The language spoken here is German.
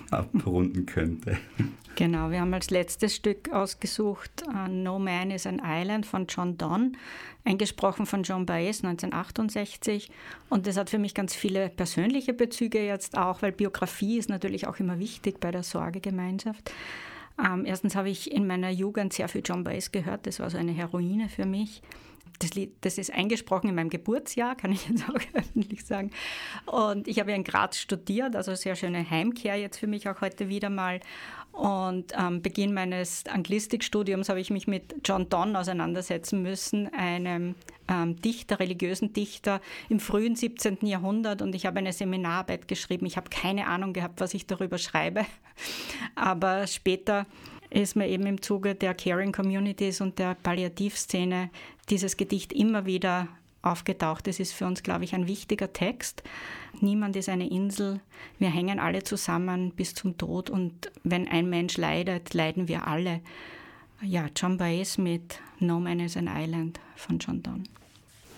abrunden könnte. Genau, wir haben als letztes Stück ausgesucht No Man is an Island von John Donne, eingesprochen von Joan Baez 1968. Und das hat für mich ganz viele persönliche Bezüge jetzt auch, weil Biografie ist natürlich auch immer wichtig bei der Sorgegemeinschaft. Erstens habe ich in meiner Jugend sehr viel Joan Baez gehört, das war so eine Heroine für mich. Das Lied, das ist eingesprochen in meinem Geburtsjahr, kann ich jetzt auch öffentlich sagen. Und ich habe ja in Graz studiert, also sehr schöne Heimkehr jetzt für mich auch heute wieder mal. Und am Beginn meines Anglistikstudiums habe ich mich mit John Donne auseinandersetzen müssen, einem Dichter, religiösen Dichter im frühen 17. Jahrhundert. Und ich habe eine Seminararbeit geschrieben. Ich habe keine Ahnung gehabt, was ich darüber schreibe. Aber später ist mir eben im Zuge der Caring Communities und der Palliativszene dieses Gedicht immer wieder aufgetaucht. Das ist für uns, glaube ich, ein wichtiger Text. Niemand ist eine Insel. Wir hängen alle zusammen bis zum Tod. Und wenn ein Mensch leidet, leiden wir alle. Ja, Joan Baez mit No Man is an Island von John Donne.